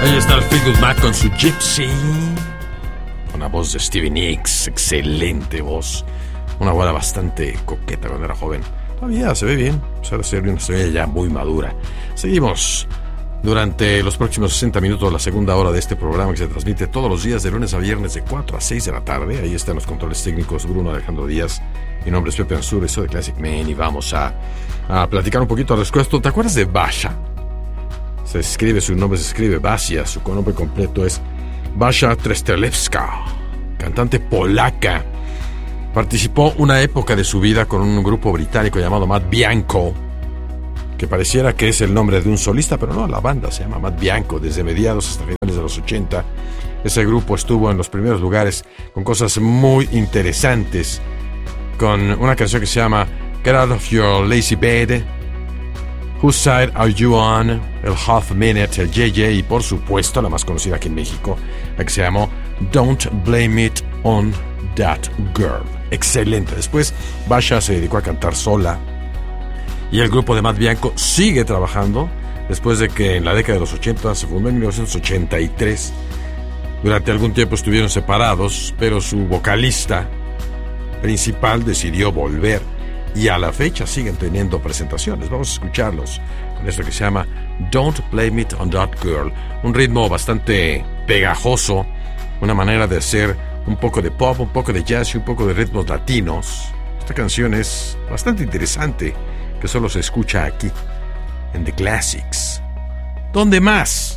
Ahí está el Fleetwood Mac con su Gypsy. Una voz de Stevie Nicks, excelente voz. Una boda bastante coqueta cuando era joven. Todavía se ve bien, suele ser una estrella ya muy madura. Seguimos durante los próximos 60 minutos, la segunda hora de este programa que se transmite todos los días de lunes a viernes de 4 a 6 de la tarde. Ahí están los controles técnicos Bruno Alejandro Díaz. Mi nombre es Pepe Ansures, soy de Classic Man y vamos a platicar un poquito al respecto. ¿Te acuerdas de Basia? Su nombre se escribe Basia, su nombre completo es Basia Trestrelewska, cantante polaca. Participó una época de su vida con un grupo británico llamado Matt Bianco, que pareciera que es el nombre de un solista, pero no, la banda se llama Matt Bianco. Desde mediados hasta finales de los 80, ese grupo estuvo en los primeros lugares con cosas muy interesantes, con una canción que se llama Get Out of Your Lazy Bed, Whose Side Are You On, el Half Minute, el JJ y por supuesto la más conocida aquí en México, la que se llamó Don't Blame It on That Girl. Excelente. Después Basia se dedicó a cantar sola y el grupo de Matt Bianco sigue trabajando después de que en la década de los 80 se fundó en 1983. Durante algún tiempo estuvieron separados, pero su vocalista principal decidió volver y a la fecha siguen teniendo presentaciones. Vamos a escucharlos con esto que se llama Don't Blame It on That Girl. Un ritmo bastante pegajoso, una manera de hacer un poco de pop, un poco de jazz y un poco de ritmos latinos. Esta canción es bastante interesante, que solo se escucha aquí, en The Classics. ¿Dónde más?